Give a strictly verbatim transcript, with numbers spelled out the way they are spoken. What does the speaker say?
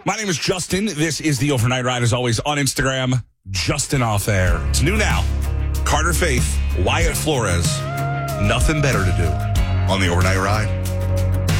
My name is Justin. This is the Overnight Ride, as always, on Instagram, Justin Off Air. It's new now. Carter Faith, Wyatt Flores, nothing better to do on the Overnight Ride.